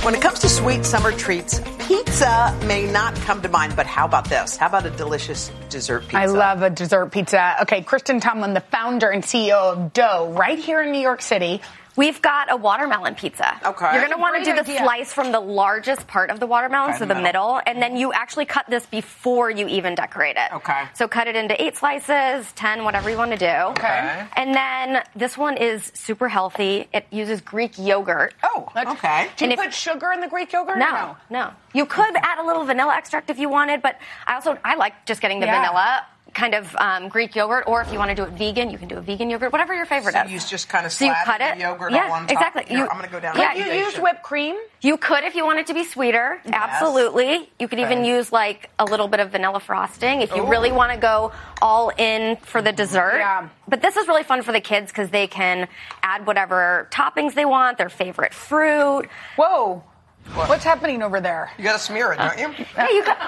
When it comes to sweet summer treats, pizza may not come to mind, but how about this? How about a delicious dessert pizza? I love a dessert pizza. Okay, Kristen Tomlin, the founder and CEO of Dough, right here in New York City. We've got a watermelon pizza. Okay. You're going to want to do the idea. slice from the largest part of the watermelon, so the middle, and then you actually cut this before you even decorate it. Okay. So cut it into 8 slices, 10, whatever you want to do. Okay. And then this one is super healthy. It uses Greek yogurt. Oh, okay. Do you And if- put sugar in the Greek yogurt? or No. You could add a little vanilla extract if you wanted, but I like just getting the Yeah. vanilla kind of Greek yogurt, or if you want to do it vegan, you can do a vegan yogurt, whatever your favorite So is. you just kind of So you slap cut the it. yogurt Yeah, all on top. exactly. Here, I'm going to go down. Yeah, the You station. use whipped cream? You could if you want it to be sweeter. Absolutely. You could even use like a little bit of vanilla frosting if you really want to go all in for the dessert. Yeah. But this is really fun for the kids because they can add whatever toppings they want, their favorite fruit. Whoa. What's happening over there? You got to smear it, don't you? Yeah, you got.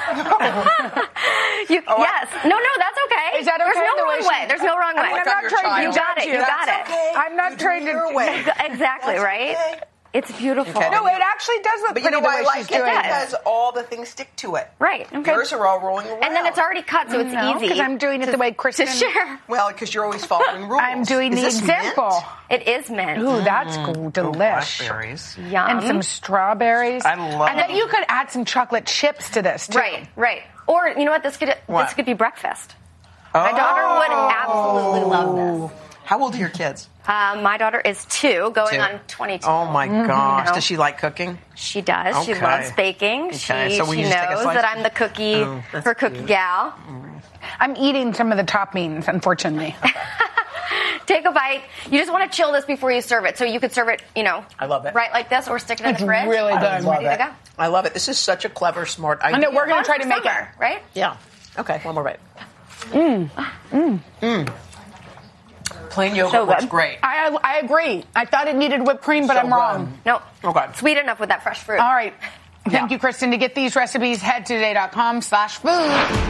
Yes. No, that's okay. Is that okay, There's no the way wrong she- way. There's no wrong way. I'm Like not on your trying to child. You got it. judge You got That's it. okay. I'm not You trying do to- your way. Exactly, That's right? okay. It's beautiful. Okay. No, it actually does look But you pretty know the why I way like she's it? doing it. Because all the things stick to it. Right. Okay. Yours are all rolling around. And then it's already cut, so it's easy. Because I'm doing it the way Kristen. to share. Well, because you're always following rules. I'm doing Is the this example. mint? It is mint. Ooh, that's delish. Blackberries. Yum. And some strawberries. I love And then you could add some chocolate chips to this, too. Right. Or you know what? This could be breakfast. My daughter would absolutely love this. How old are your kids? My daughter is 2, going 2. on 22. Oh my gosh. No. Does she like cooking? She does. She Okay. loves baking. Okay, so will She you just take a knows slice? that I'm the cookie, her cookie gal. I'm eating some of the toppings, unfortunately. Take a bite. You just want to chill this before you serve it. So you could serve it, I love it. right like this, or stick it in It's the fridge. really good. I love Ready to it. go. I love it. This is such a clever, smart idea. I know, we're going to try to Fun make for it. summer, right? Yeah. Okay, one more bite. Plain yogurt So looks good. great. I agree. I thought it needed whipped cream, but So I'm wrong. No. Okay. Sweet enough with that fresh fruit. All right. Thank Yeah. you, Kristen. To get these recipes, head to today.com/food.